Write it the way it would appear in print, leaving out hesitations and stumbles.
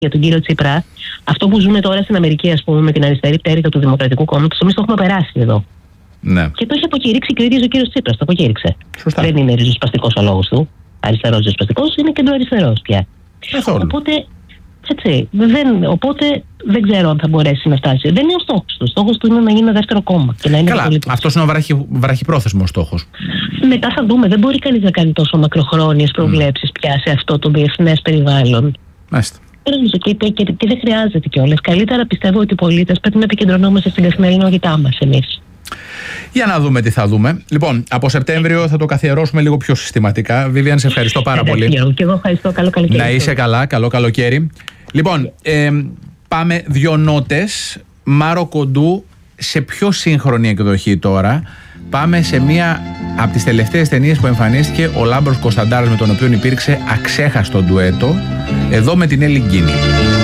για τον κύριο Τσίπρα, αυτό που ζούμε τώρα στην Αμερική, ας πούμε, με την αριστερή πτέρυγα του Δημοκρατικού Κόμματος, εμείς το έχουμε περάσει εδώ. Ναι. Και το έχει αποκηρύξει και ο ίδιος ο κύριος Τσίπρας. Το αποκήρυξε. Σωστά. Δεν είναι ριζοσπαστικός ο λόγος του. Αριστερός ριζοσπαστικός, είναι κεντροαριστερός πια. Καθόλου. Οπότε δεν ξέρω αν θα μπορέσει να φτάσει. Δεν είναι ο στόχος του. Ο στόχος του είναι να γίνει ένα δεύτερο κόμμα. Και να είναι Καλά, αυτός είναι ο βραχυπρόθεσμος στόχος. Μετά θα δούμε. Δεν μπορεί κανείς να κάνει τόσο μακροχρόνιες προβλέψεις πια σε αυτό το διεθνές περιβάλλον. Μάλιστα. Και δεν χρειάζεται κιόλας. Καλύτερα πιστεύω ότι οι πολίτες πρέπει να επικεντρωνόμαστε στην καθημερινότητά μας εμείς. Για να δούμε τι θα δούμε. Λοιπόν, από Σεπτέμβριο θα το καθιερώσουμε λίγο πιο συστηματικά. Βίβιαν, σε ευχαριστώ πάρα πολύ. Και εγώ ευχαριστώ. Καλό καλοκαίρι. Να είσαι καλά. Καλό καλοκαίρι. Λοιπόν, πάμε 2 νότες. Μάρο Κοντού, σε πιο σύγχρονη εκδοχή τώρα. Πάμε σε μία από τις τελευταίες ταινίες που εμφανίστηκε ο Λάμπρος Κωνσταντάρας, με τον οποίο υπήρξε αξέχαστο ντουέτο. Εδώ με την Έλλη Γκίνη.